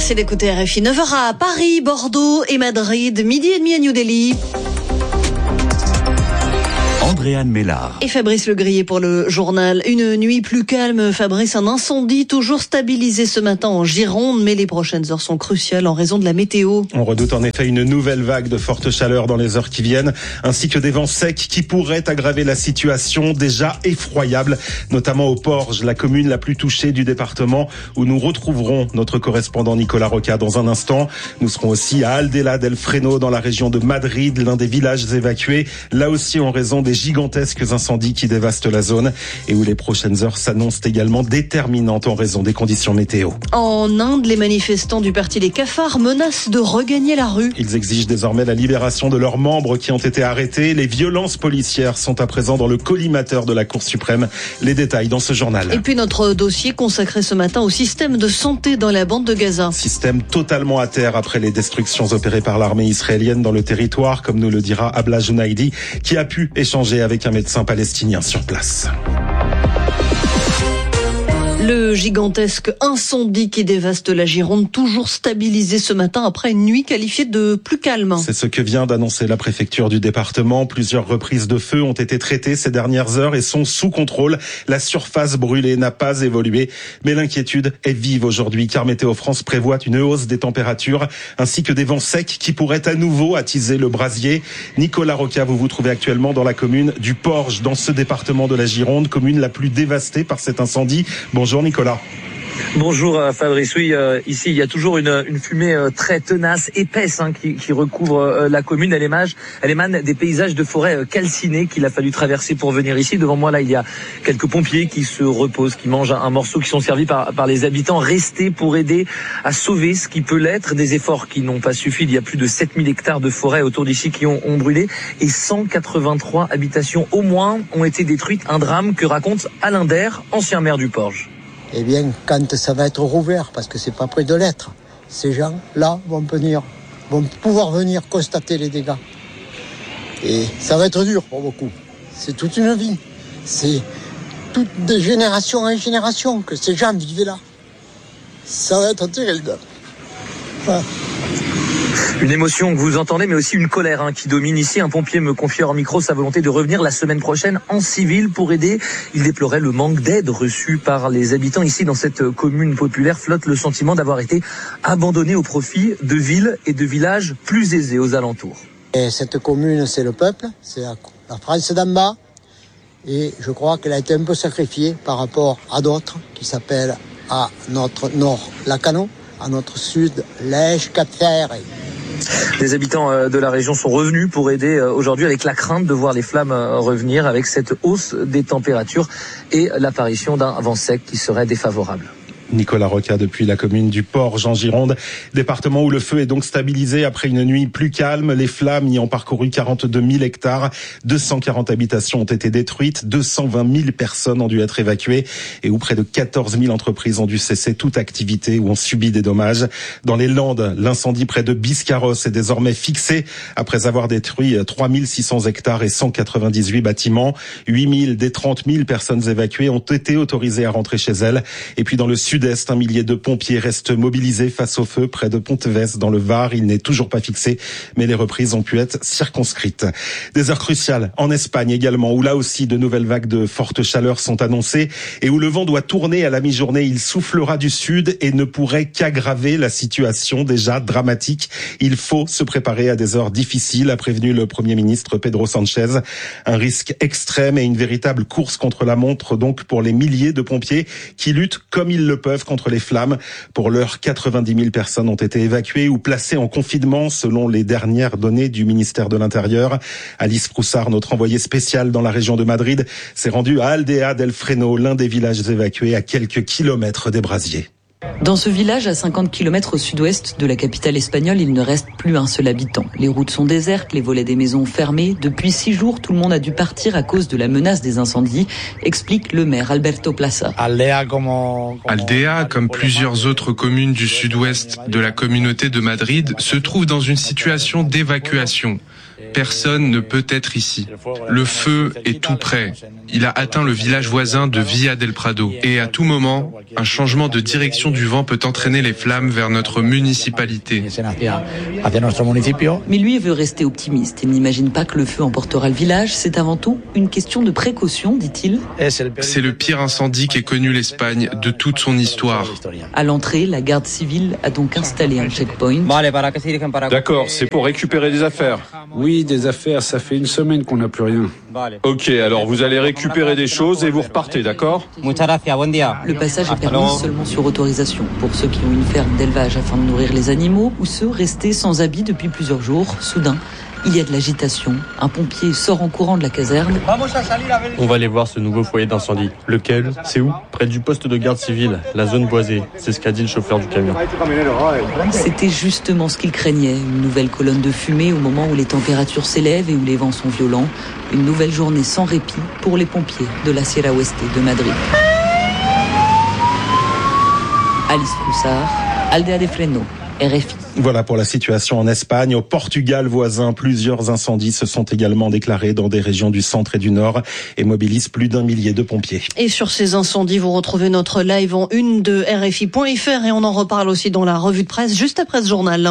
Merci d'écouter RFI. 9h à Paris, Bordeaux et Madrid, midi et demi à New Delhi. Andréane Mélard. Et Fabrice Legrier pour le journal. Une nuit plus calme, Fabrice. Un incendie toujours stabilisé ce matin en Gironde, mais les prochaines heures sont cruciales en raison de la météo. On redoute en effet une nouvelle vague de forte chaleur dans les heures qui viennent, ainsi que des vents secs qui pourraient aggraver la situation déjà effroyable, notamment au Porge, la commune la plus touchée du département, où nous retrouverons notre correspondant Nicolas Roca dans un instant. Nous serons aussi à Aldea del Freno, dans la région de Madrid, l'un des villages évacués, là aussi en raison des gigantesques incendies qui dévastent la zone et où les prochaines heures s'annoncent également déterminantes en raison des conditions météo. En Inde, les manifestants du parti Les Cafards menacent de regagner la rue. Ils exigent désormais la libération de leurs membres qui ont été arrêtés. Les violences policières sont à présent dans le collimateur de la Cour suprême. Les détails dans ce journal. Et puis notre dossier consacré ce matin au système de santé dans la bande de Gaza. Système totalement à terre après les destructions opérées par l'armée israélienne dans le territoire, comme nous le dira Abla Jounaidi, qui a pu échanger avec un médecin palestinien sur place. Le gigantesque incendie qui dévaste la Gironde, toujours stabilisé ce matin après une nuit qualifiée de plus calme. C'est ce que vient d'annoncer la préfecture du département. Plusieurs reprises de feu ont été traitées ces dernières heures et sont sous contrôle. La surface brûlée n'a pas évolué, mais l'inquiétude est vive aujourd'hui car Météo France prévoit une hausse des températures ainsi que des vents secs qui pourraient à nouveau attiser le brasier. Nicolas Roca, vous vous trouvez actuellement dans la commune du Porge, dans ce département de la Gironde, commune la plus dévastée par cet incendie. Bonjour Nicolas. Bonjour Fabrice, oui, ici il y a toujours une fumée très tenace, épaisse qui recouvre la commune. Elle émane des paysages de forêt calcinés qu'il a fallu traverser pour venir ici. Devant moi là il y a quelques pompiers qui se reposent, qui mangent un morceau, qui sont servis par les habitants restés pour aider à sauver ce qui peut l'être. Des efforts qui n'ont pas suffi. Il y a plus de 7000 hectares de forêt autour d'ici qui ont brûlé et 183 habitations au moins ont été détruites. Un drame que raconte Alain Der, ancien maire du Porge. Eh bien, quand ça va être rouvert, parce que c'est pas près de l'être, ces gens-là vont pouvoir venir constater les dégâts. Et ça va être dur pour beaucoup. C'est toute une vie. C'est toute de génération en génération que ces gens vivaient là. Ça va être terrible. Voilà. Une émotion que vous entendez, mais aussi une colère qui domine ici. Un pompier me confiait hors micro sa volonté de revenir la semaine prochaine en civil pour aider. Il déplorait le manque d'aide reçue par les habitants. Ici, dans cette commune populaire, flotte le sentiment d'avoir été abandonné au profit de villes et de villages plus aisés aux alentours. Et cette commune, c'est le peuple, c'est la France d'en bas. Et je crois qu'elle a été un peu sacrifiée par rapport à d'autres qui s'appellent à notre nord Lacanau, à notre sud Lège, Cap-Ferret. Les habitants de la région sont revenus pour aider aujourd'hui avec la crainte de voir les flammes revenir avec cette hausse des températures et l'apparition d'un vent sec qui serait défavorable. Nicolas Roca depuis la commune du Porge en Gironde, département où le feu est donc stabilisé après une nuit plus calme. Les flammes y ont parcouru 42 000 hectares, 240 habitations ont été détruites, 220 000 personnes ont dû être évacuées et où près de 14 000 entreprises ont dû cesser toute activité ou ont subi des dommages. Dans les Landes, l'incendie près de Biscarrosse est désormais fixé après avoir détruit 3 600 hectares et 198 bâtiments. 8 000 des 30 000 personnes évacuées ont été autorisées à rentrer chez elles. Et puis dans le sud-est, un millier de pompiers restent mobilisés face au feu près de Ponteves dans le Var. Il n'est toujours pas fixé, mais les reprises ont pu être circonscrites. Des heures cruciales en Espagne également, où là aussi de nouvelles vagues de forte chaleur sont annoncées et où le vent doit tourner à la mi-journée. Il soufflera du sud et ne pourrait qu'aggraver la situation déjà dramatique. Il faut se préparer à des heures difficiles, a prévenu le Premier ministre Pedro Sánchez. Un risque extrême et une véritable course contre la montre donc pour les milliers de pompiers qui luttent comme ils le peuvent contre les flammes. Pour l'heure, 90 000 personnes ont été évacuées ou placées en confinement selon les dernières données du ministère de l'Intérieur. Alice Proussard, notre envoyée spéciale dans la région de Madrid, s'est rendue à Aldea del Freno, l'un des villages évacués à quelques kilomètres des brasiers. Dans ce village, à 50 km au sud-ouest de la capitale espagnole, il ne reste plus un seul habitant. Les routes sont désertes, les volets des maisons fermés. Depuis 6 jours, tout le monde a dû partir à cause de la menace des incendies, explique le maire Alberto Plaza. Aldea, comme plusieurs autres communes du sud-ouest de la communauté de Madrid, se trouve dans une situation d'évacuation. Personne ne peut être ici. Le feu est tout près. Il a atteint le village voisin de Villa del Prado. Et à tout moment, un changement de direction du vent peut entraîner les flammes vers notre municipalité. Mais lui veut rester optimiste. Il n'imagine pas que le feu emportera le village. C'est avant tout une question de précaution, dit-il. C'est le pire incendie qu'ait connu l'Espagne de toute son histoire. À l'entrée, la garde civile a donc installé un checkpoint. D'accord, c'est pour récupérer des affaires. Oui, des affaires, ça fait une semaine qu'on n'a plus rien. Ok, alors vous allez récupérer des choses et vous repartez, d'accord ? Le passage est permis seulement sur autorisation pour ceux qui ont une ferme d'élevage afin de nourrir les animaux ou ceux restés sans habit depuis plusieurs jours. Soudain, il y a de l'agitation. Un pompier sort en courant de la caserne. On va aller voir ce nouveau foyer d'incendie. Lequel ? C'est où ? Près du poste de garde civile, la zone boisée. C'est ce qu'a dit le chauffeur du camion. C'était justement ce qu'il craignait. Une nouvelle colonne de fumée au moment où les températures s'élèvent et où les vents sont violents. Une nouvelle journée sans répit pour les pompiers de la Sierra Oeste de Madrid. Alice Froussard, Aldea de Freno, RFI. Voilà pour la situation en Espagne. Au Portugal voisin, plusieurs incendies se sont également déclarés dans des régions du centre et du nord et mobilisent plus d'1 millier de pompiers. Et sur ces incendies, vous retrouvez notre live en une de RFI.fr et on en reparle aussi dans la revue de presse juste après ce journal.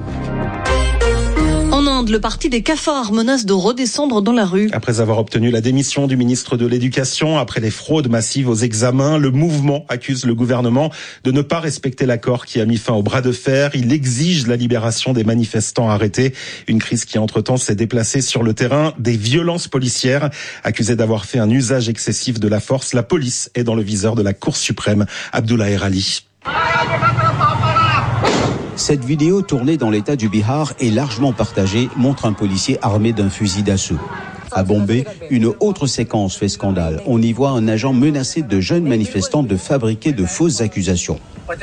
En Inde, le parti des cafards menace de redescendre dans la rue. Après avoir obtenu la démission du ministre de l'Éducation, après les fraudes massives aux examens, le mouvement accuse le gouvernement de ne pas respecter l'accord qui a mis fin au bras de fer. Il exige la libération des manifestants arrêtés. Une crise qui, entre-temps, s'est déplacée sur le terrain des violences policières. Accusée d'avoir fait un usage excessif de la force, la police est dans le viseur de la Cour suprême. Abdoulaye Ali. Cette vidéo tournée dans l'état du Bihar et largement partagée montre un policier armé d'un fusil d'assaut. À Bombay, une autre séquence fait scandale. On y voit un agent menacer de jeunes manifestants de fabriquer de fausses accusations.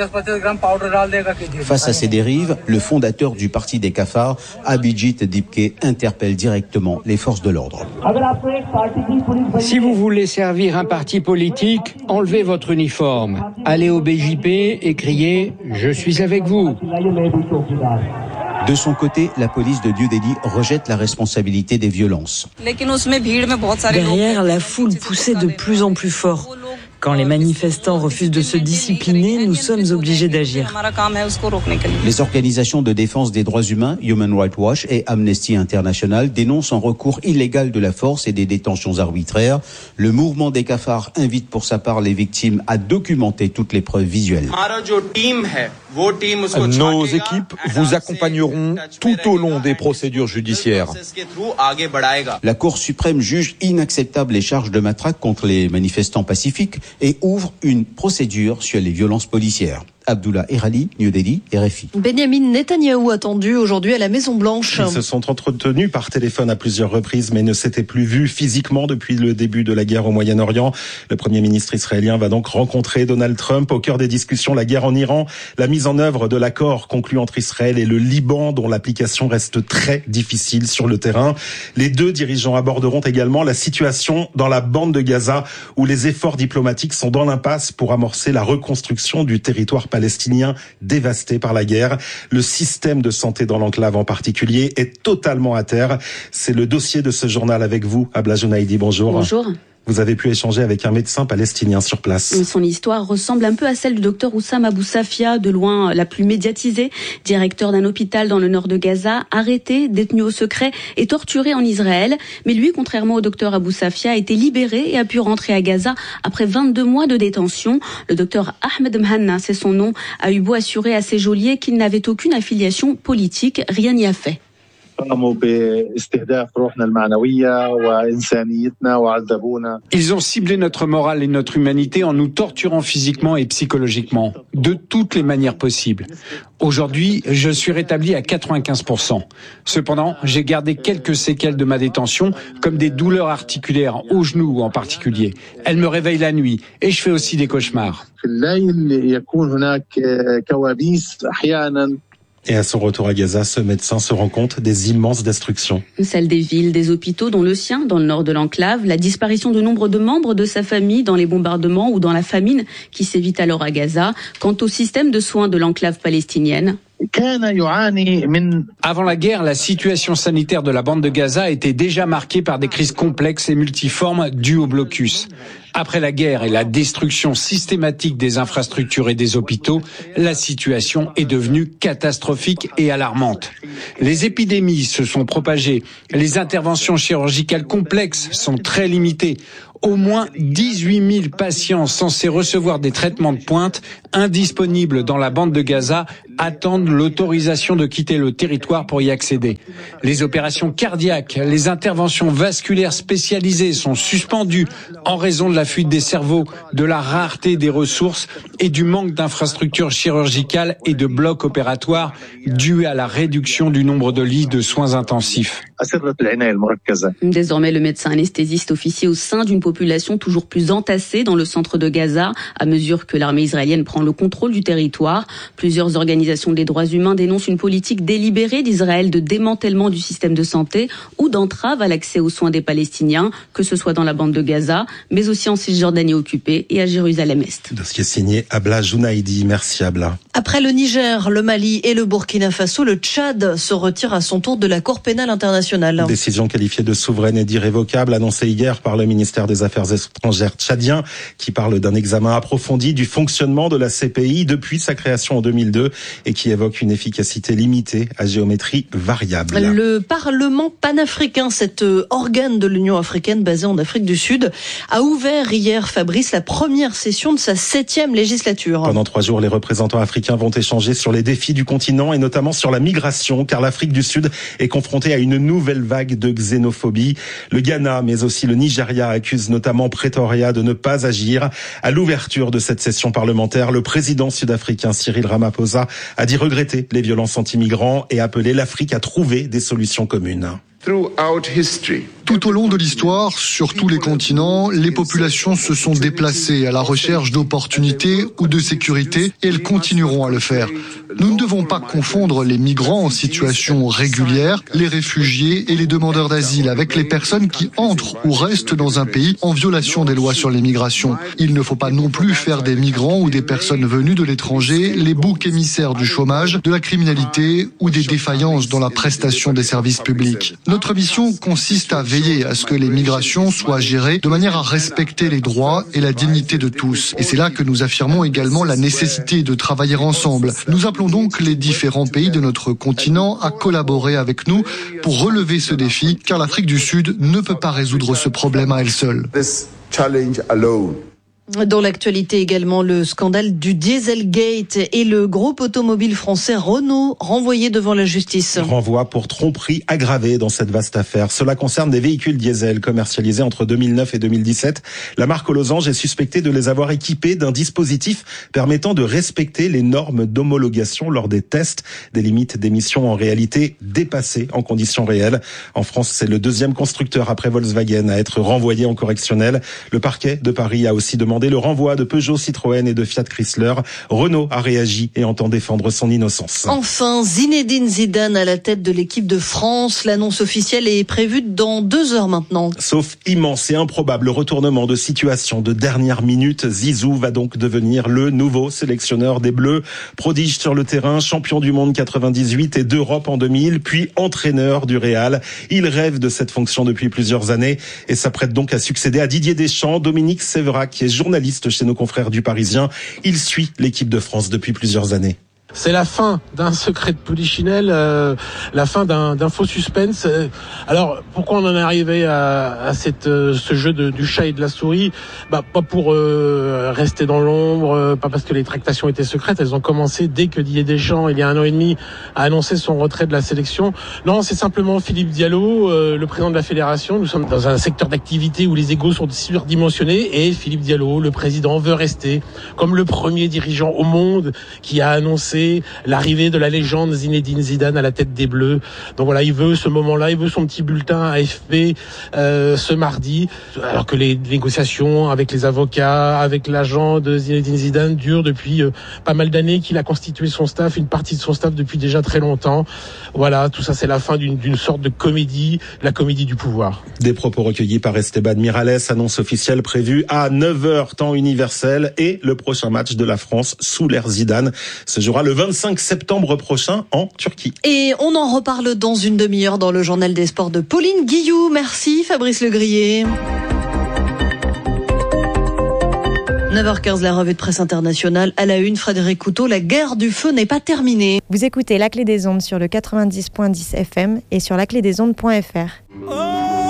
Face à ces dérives, le fondateur du parti des cafards, Abhijit Dipke, interpelle directement les forces de l'ordre. Si vous voulez servir un parti politique, enlevez votre uniforme. Allez au BJP et criez « Je suis avec vous ». De son côté, la police de New Delhi rejette la responsabilité des violences. Derrière, la foule poussait de plus en plus fort. Quand les manifestants refusent de se discipliner, nous sommes obligés d'agir. Les organisations de défense des droits humains, Human Rights Watch et Amnesty International, dénoncent un recours illégal de la force et des détentions arbitraires. Le mouvement des cafards invite pour sa part les victimes à documenter toutes les preuves visuelles. Nos équipes vous accompagneront tout au long des procédures judiciaires. La Cour suprême juge inacceptable les charges de matraque contre les manifestants pacifiques et ouvre une procédure sur les violences policières. Abdullah Erali, New Delhi, RFI. Benjamin Netanyahou attendu aujourd'hui à la Maison-Blanche. Ils se sont entretenus par téléphone à plusieurs reprises, mais ne s'étaient plus vus physiquement depuis le début de la guerre au Moyen-Orient. Le Premier ministre israélien va donc rencontrer Donald Trump. Au cœur des discussions, la guerre en Iran, la mise en œuvre de l'accord conclu entre Israël et le Liban, dont l'application reste très difficile sur le terrain. Les deux dirigeants aborderont également la situation dans la bande de Gaza, où les efforts diplomatiques sont dans l'impasse pour amorcer la reconstruction du territoire palestinien dévasté par la guerre. Le système de santé dans l'enclave en particulier est totalement à terre. C'est le dossier de ce journal avec vous, Abla Jounaïdi. Bonjour. Bonjour. Vous avez pu échanger avec un médecin palestinien sur place. Son histoire ressemble un peu à celle du docteur Oussam Abou Safia, de loin la plus médiatisée, directeur d'un hôpital dans le nord de Gaza, arrêté, détenu au secret et torturé en Israël. Mais lui, contrairement au docteur Abou Safia, a été libéré et a pu rentrer à Gaza après 22 mois de détention. Le docteur Ahmed Mhanna, c'est son nom, a eu beau assurer à ses geôliers qu'il n'avait aucune affiliation politique. Rien n'y a fait. Ils ont ciblé notre morale et notre humanité en nous torturant physiquement et psychologiquement, de toutes les manières possibles. Aujourd'hui, je suis rétabli à 95%. Cependant, j'ai gardé quelques séquelles de ma détention, comme des douleurs articulaires aux genoux en particulier. Elles me réveillent la nuit et je fais aussi des cauchemars. Et à son retour à Gaza, ce médecin se rend compte des immenses destructions. Celle des villes, des hôpitaux, dont le sien, dans le nord de l'enclave, la disparition de nombre de membres de sa famille dans les bombardements ou dans la famine qui sévit alors à Gaza. Quant au système de soins de l'enclave palestinienne, Avant la guerre, la situation sanitaire de la bande de Gaza était déjà marquée par des crises complexes et multiformes dues au blocus. Après la guerre et la destruction systématique des infrastructures et des hôpitaux, la situation est devenue catastrophique et alarmante. Les épidémies se sont propagées, les interventions chirurgicales complexes sont très limitées. Au moins 18 000 patients censés recevoir des traitements de pointe indisponibles dans la bande de Gaza attendent l'autorisation de quitter le territoire pour y accéder. Les opérations cardiaques, les interventions vasculaires spécialisées sont suspendues en raison de la fuite des cerveaux, de la rareté des ressources et du manque d'infrastructures chirurgicales et de blocs opératoires dû à la réduction du nombre de lits de soins intensifs. Désormais, le médecin anesthésiste officie au sein d'une population toujours plus entassée dans le centre de Gaza, à mesure que l'armée israélienne prend le contrôle du territoire. Plusieurs organisations des droits humains dénoncent une politique délibérée d'Israël de démantèlement du système de santé ou d'entrave à l'accès aux soins des Palestiniens, que ce soit dans la bande de Gaza, mais aussi en Cisjordanie occupée et à Jérusalem-Est. Dossier signé Abla Jounaidi. Merci Abla. Après le Niger, le Mali et le Burkina Faso, le Tchad se retire à son tour de la Cour pénale internationale. Décision qualifiée de souveraine et d'irrévocable annoncée hier par le ministère des Affaires étrangères tchadien, qui parle d'un examen approfondi du fonctionnement de la CPI depuis sa création en 2002 et qui évoque une efficacité limitée à géométrie variable. Le Parlement panafricain, cet organe de l'Union africaine basé en Afrique du Sud, a ouvert hier, Fabrice, la première session de sa 7e législature. Pendant 3 jours, les représentants africains vont échanger sur les défis du continent et notamment sur la migration, car l'Afrique du Sud est confrontée à une nouvelle vague de xénophobie. Le Ghana, mais aussi le Nigeria, accusent notamment Pretoria de ne pas agir. À l'ouverture de cette session parlementaire, le président sud-africain Cyril Ramaphosa a dit regretter les violences anti-migrants et appelé l'Afrique à trouver des solutions communes. Tout au long de l'histoire, sur tous les continents, les populations se sont déplacées à la recherche d'opportunités ou de sécurité et elles continueront à le faire. Nous ne devons pas confondre les migrants en situation régulière, les réfugiés et les demandeurs d'asile avec les personnes qui entrent ou restent dans un pays en violation des lois sur l'immigration. Il ne faut pas non plus faire des migrants ou des personnes venues de l'étranger les boucs émissaires du chômage, de la criminalité ou des défaillances dans la prestation des services publics. Notre mission consiste à veiller à ce que les migrations soient gérées de manière à respecter les droits et la dignité de tous. Et c'est là que nous affirmons également la nécessité de travailler ensemble. Nous appelons donc les différents pays de notre continent à collaborer avec nous pour relever ce défi, car l'Afrique du Sud ne peut pas résoudre ce problème à elle seule. Dans l'actualité également, le scandale du Dieselgate et le groupe automobile français Renault renvoyé devant la justice. Renvoi pour tromperie aggravée dans cette vaste affaire. Cela concerne des véhicules diesel commercialisés entre 2009 et 2017. La marque aux losanges est suspectée de les avoir équipés d'un dispositif permettant de respecter les normes d'homologation lors des tests, des limites d'émission en réalité dépassées en conditions réelles. En France, c'est le deuxième constructeur après Volkswagen à être renvoyé en correctionnel. Le parquet de Paris a aussi demandé le renvoi de Peugeot, Citroën et de Fiat Chrysler. Renault a réagi et entend défendre son innocence. Enfin, Zinedine Zidane à la tête de l'équipe de France. L'annonce officielle est prévue dans 2 heures maintenant. Sauf immense et improbable retournement de situation de dernière minute, Zizou va donc devenir le nouveau sélectionneur des Bleus. Prodige sur le terrain, champion du monde 98 et d'Europe en 2000, puis entraîneur du Real. Il rêve de cette fonction depuis plusieurs années et s'apprête donc à succéder à Didier Deschamps. Dominique Séverac, qui est journaliste chez nos confrères du Parisien, il suit l'équipe de France depuis plusieurs années. C'est la fin d'un secret de polichinelle, la fin d'un faux suspense. Alors, pourquoi on en est arrivé à ce jeu du chat et de la souris ? Pas pour rester dans l'ombre, pas parce que les tractations étaient secrètes. Elles ont commencé dès que Didier Deschamps, il y a 1 an et demi, a annoncé son retrait de la sélection. Non, c'est simplement Philippe Diallo, le président de la fédération. Nous sommes dans un secteur d'activité où les égos sont surdimensionnés et Philippe Diallo, le président, veut rester comme le premier dirigeant au monde qui a annoncé l'arrivée de la légende Zinedine Zidane à la tête des Bleus. Donc voilà, il veut ce moment-là, il veut son petit bulletin AFP ce mardi, alors que les négociations avec les avocats, avec l'agent de Zinedine Zidane durent depuis pas mal d'années, qu'il a constitué son staff, une partie de son staff depuis déjà très longtemps. Voilà, tout ça c'est la fin d'une sorte de comédie, la comédie du pouvoir. Des propos recueillis par Esteban Miralles, annonce officielle prévue à 9h temps universel et le prochain match de la France sous l'ère Zidane se jouera le le 25 septembre prochain en Turquie. Et on en reparle dans une demi-heure dans le journal des sports de Pauline Guillou. Merci Fabrice Legrier. 9h15, la revue de presse internationale. À la une, Frédéric Couteau, la guerre du feu n'est pas terminée. Vous écoutez La Clé des Ondes sur le 90.10 FM et sur laclédesondes.fr.